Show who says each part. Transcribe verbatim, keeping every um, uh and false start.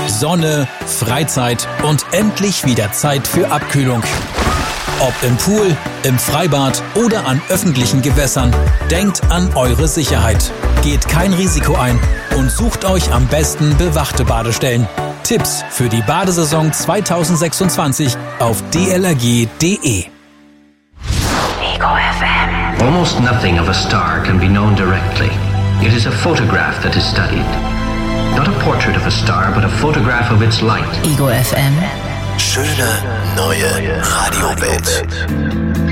Speaker 1: Sonne, Freizeit und endlich wieder Zeit für Abkühlung. Ob im Pool, im Freibad oder an öffentlichen Gewässern, denkt an eure Sicherheit. Geht kein Risiko ein und sucht euch am besten bewachte Badestellen. Tipps für die Badesaison zwanzig sechsundzwanzig auf d l r g punkt d e.
Speaker 2: Ego F M.
Speaker 3: Almost nothing of a star can be known directly. It is a photograph that is studied. Not a portrait of a star, but a photograph of its light.
Speaker 2: Ego F M.
Speaker 4: Schöne neue Radiowelt.